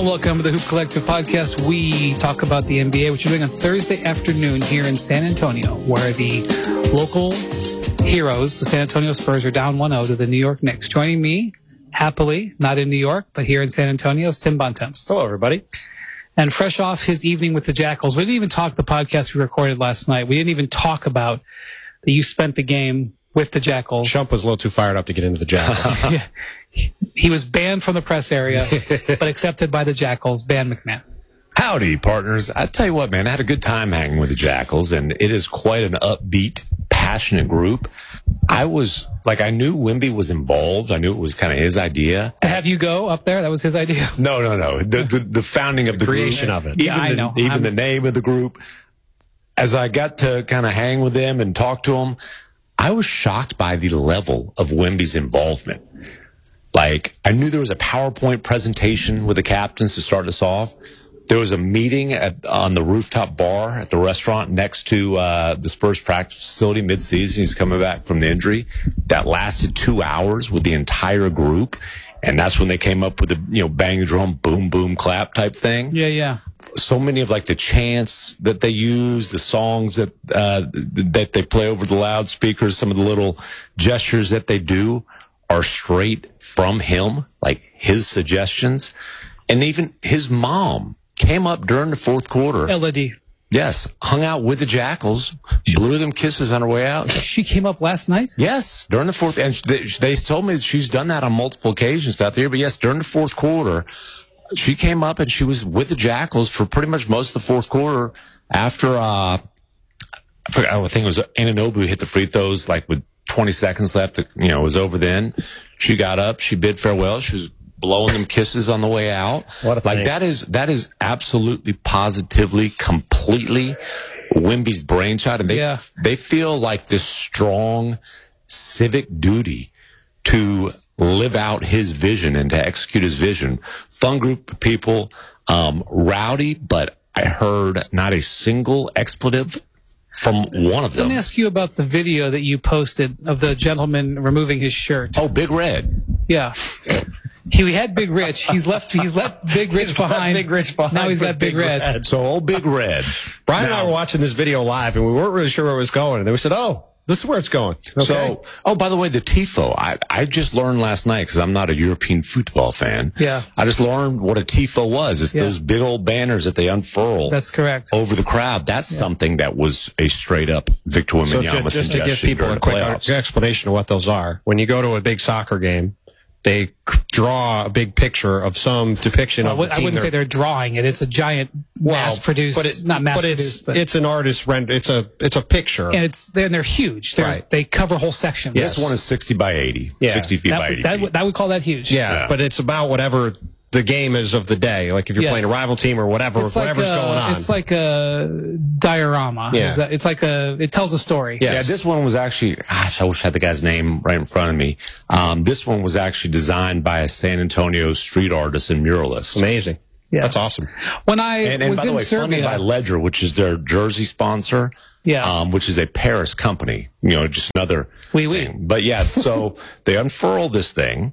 Welcome to the Hoop Collective podcast. We talk about the NBA, which we're doing on Thursday afternoon here in San Antonio, where the local heroes, the San Antonio Spurs, are down 1-0 to the New York Knicks. Joining me, happily, not in New York, but here in San Antonio, is Tim Bontemps. Hello, everybody. And fresh off his evening with the Jackals, we didn't even talk the podcast we recorded last night. We didn't even talk about that you spent the game with the Jackals. Shump was a little too fired up to get into the Jackals. Yeah. He was banned from the press area, but accepted by the Jackals. Ban McMahon. Howdy, partners. I tell you what, man, I had a good time hanging with the Jackals, and it is quite an upbeat, passionate group. I knew Wemby was involved. I knew it was kind of his idea. To have you go up there, that was his idea? No. The founding of the creation group. of it. Yeah, I know. Even the name of the group. As I got to kind of hang with them and talk to them, I was shocked by the level of Wemby's involvement. Like, I knew there was a PowerPoint presentation with the captains to start us off. There was a meeting on the rooftop bar at the restaurant next to the Spurs practice facility mid-season. He's coming back from the injury. That lasted 2 hours with the entire group. And that's when they came up with the, bang the drum, boom, boom, clap type thing. Yeah. So many of the chants that they use, the songs that they play over the loudspeakers, some of the little gestures that they do are straight from him, like his suggestions. And even his mom came up during the fourth quarter. Elodie. Yes. Hung out with the Jackals, blew them kisses on her way out. She came up last night? Yes, during the fourth. And they told me that she's done that on multiple occasions throughout the year. But yes, during the fourth quarter, she came up and she was with the Jackals for pretty much most of the fourth quarter after, I think it was Anunoby who hit the free throws with 20 seconds left. It was over then. She got up. She bid farewell. She was blowing them kisses on the way out. What a thing. That is absolutely, positively, completely Wemby's brainchild. And they feel like this strong civic duty to live out his vision and to execute his vision. Fun group of people, rowdy, but I heard not a single expletive from one of them. Let me ask you about the video that you posted of the gentleman removing his shirt. Oh, Big Red. Yeah. We had Big Rich. He's let Big Rich behind. Big Rich behind. Now he's got Big Red. So old Big Red. Brian and I were watching this video live, and we weren't really sure where it was going. And then we said, this is where it's going. Okay. So, by the way, the TIFO, I just learned last night, because I'm not a European football fan. Yeah. I just learned what a TIFO was. It's those big old banners that they unfurl. That's correct. Over the crowd. That's something that was a straight up Victor Wembanyama just to give people a quick explanation of what those are. When you go to a big soccer game, they draw a big picture of some depiction of the team. I wouldn't say they're drawing it. It's a giant mass-produced, not mass-produced, but it's an artist render. It's a picture, and they're huge. They cover whole sections. Yes. This one is 60 by 80, 60 feet by 80 feet. That would call that huge. Yeah, but it's about whatever the game is of the day. Like if you're playing a rival team or whatever's going on. It's like a diorama. Yeah. It tells a story. Yes. Yeah, this one was actually, I wish I had the guy's name right in front of me. This one was actually designed by a San Antonio street artist and muralist. Amazing. Yeah. That's awesome. When I was by the in way, Serbia, funded by Ledger, which is their jersey sponsor. Yeah. Which is a Paris company. Just another thing. But yeah, so they unfurled this thing.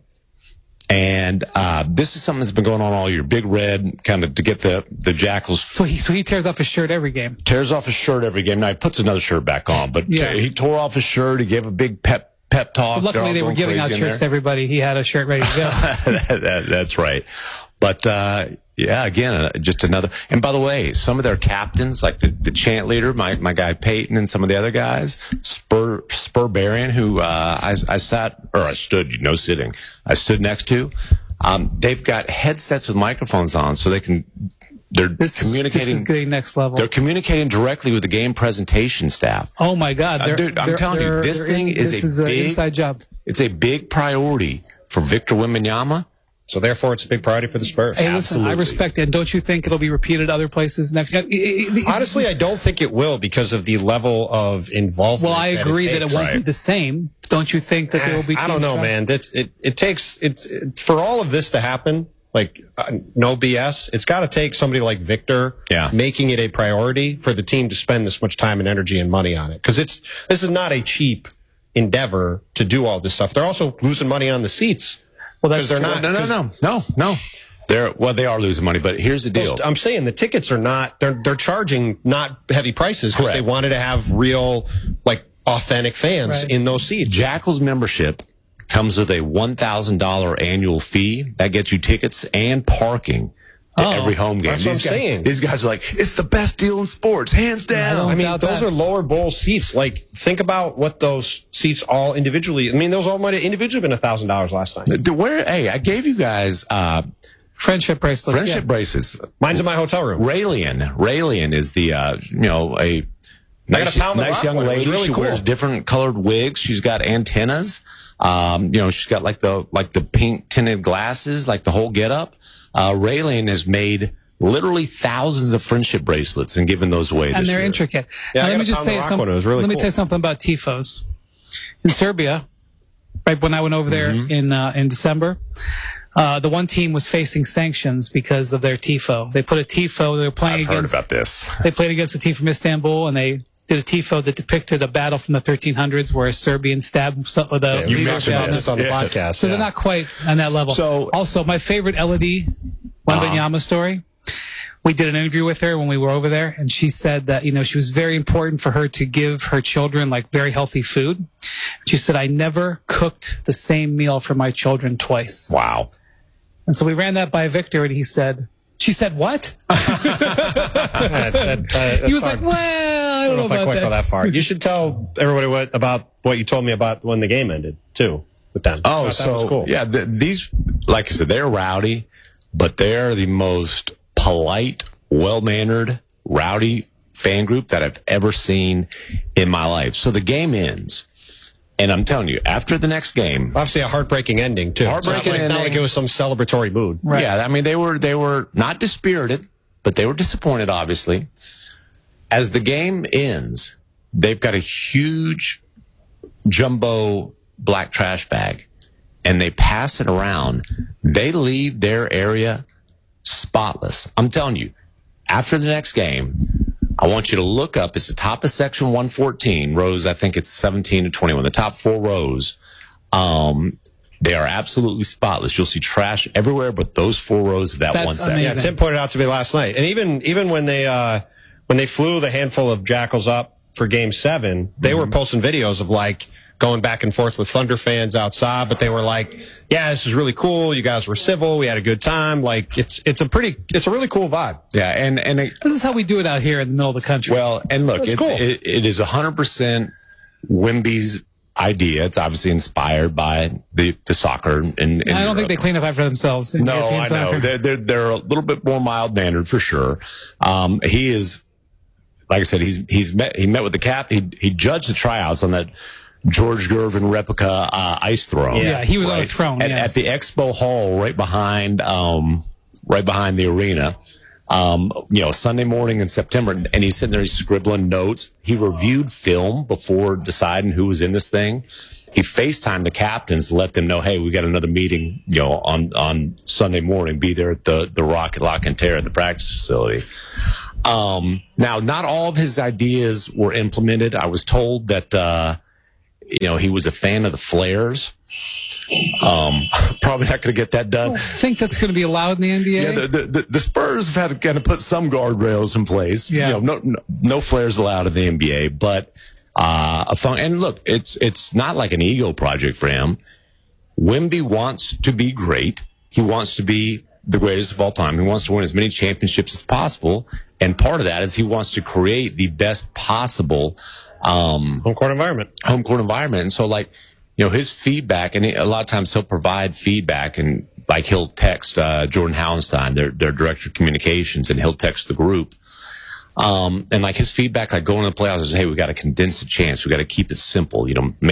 And this is something that's been going on all year. Big Red, kind of to get the Jackals. So he tears off his shirt every game. Tears off his shirt every game. Now he puts another shirt back on, but he tore off his shirt. He gave a big pep talk. But luckily, they were giving out shirts to everybody. He had a shirt ready to go. That's right. But again, just another. And by the way, some of their captains, like the chant leader, my guy Peyton, and some of the other guys, Spurbarian, who I stood next to. They've got headsets with microphones on, so they're communicating. This is getting next level. They're communicating directly with the game presentation staff. Oh my God, dude! I'm telling you, this is a big inside job. It's a big priority for Victor Wembanyama. So therefore, it's a big priority for the Spurs. Hey, listen, I respect it. Don't you think it'll be repeated other places next year? Honestly, I don't think it will because of the level of involvement. Well, I agree that it won't be the same. Don't you think that there will be? I don't know, man. It takes for all of this to happen. No BS. It's got to take somebody like Victor making it a priority for the team to spend this much time and energy and money on it. Because this is not a cheap endeavor to do all this stuff. They're also losing money on the seats. Well, that's they're not. No. They are losing money, but here's the deal. I'm saying the tickets are not, they're charging not heavy prices because they wanted to have real, like, authentic fans in those seats. Jackal's membership comes with a $1,000 annual fee. That gets you tickets and parking to every home game. That's what I'm saying. These guys are like, it's the best deal in sports, hands down. I mean, those are lower bowl seats. Like, think about what those seats all individually, I mean, those all might have individually been $1,000 last night. Hey, I gave you guys, friendship bracelets. Friendship bracelets. Mine's in my hotel room. Raylene is the, a nice young lady. Really she wears different colored wigs. She's got antennas. She's got like the pink tinted glasses, like the whole getup. Raylene has made literally thousands of friendship bracelets and given those away and this they're year. Intricate. Yeah, now, let me just say something. Let me tell you something about tifos in Serbia. Right when I went over there in December, the one team was facing sanctions because of their tifo. They put a tifo. They were playing I've heard about this. They played against a team from Istanbul, and they did a tifo that depicted a battle from the 1300s where a Serbian stabbed with a you mentioned this on the podcast. So they're not quite on that level. So, also, my favorite Elodie Wembanyama story. We did an interview with her when we were over there, and she said that, she was very important for her to give her children, like, very healthy food. She said, I never cooked the same meal for my children twice. Wow. And so we ran that by Victor, and she said, what? He was like, well, I don't know if I quite go that far. You should tell everybody about what you told me about when the game ended, too, with them. Oh, that was cool. Yeah, these, like I said, they're rowdy, but they're the most polite, well-mannered, rowdy fan group that I've ever seen in my life. So the game ends. And I'm telling you, after the next game, obviously a heartbreaking ending too. Not like it was some celebratory mood. Right. Yeah, I mean they were not dispirited, but they were disappointed. Obviously, as the game ends, they've got a huge jumbo black trash bag, and they pass it around. They leave their area spotless. I'm telling you, after the next game, I want you to look up. It's the top of section 114, rows, I think it's 17 to 21. The top 4 rows, they are absolutely spotless. You'll see trash everywhere, but those 4 rows of that one section. Yeah, Tim pointed out to me last night. And even when they flew the handful of Jackals up for Game 7, they were posting videos of, like, going back and forth with Thunder fans outside, but they were like, yeah, this is really cool. You guys were civil. We had a good time. Like, it's a really cool vibe. Yeah. And this is how we do it out here in the middle of the country. Well, and look, cool. it is 100% Wemby's idea. It's obviously inspired by the soccer. And I don't think they clean up after themselves. No, I know. They're a little bit more mild-mannered for sure. He is, like I said, he met with the cap. He judged the tryouts on that George Gervin replica ice throne. Yeah, he was on a throne. At the Expo Hall, right behind the arena. Sunday morning in September, and he's sitting there, he's scribbling notes. He reviewed film before deciding who was in this thing. He FaceTimed the captains to let them know, hey, we got another meeting, on Sunday morning. Be there at the Rocket Lock and Tear at the practice facility. Now, not all of his ideas were implemented. I was told that, he was a fan of the flares. Probably not going to get that done. I don't think that's going to be allowed in the NBA. Yeah, the Spurs have had to kind of put some guardrails in place. Yeah. No flares allowed in the NBA, but and look, it's not like an ego project for him. Wemby wants to be great. He wants to be the greatest of all time. He wants to win as many championships as possible, and part of that is he wants to create the best possible home court environment. And so, like, his feedback, and a lot of times he'll provide feedback, and like he'll text Jordan Hauenstein, their director of communications, and he'll text the group. And like his feedback, like going to the playoffs is, hey, we got to condense the chance. We got to keep it simple. Make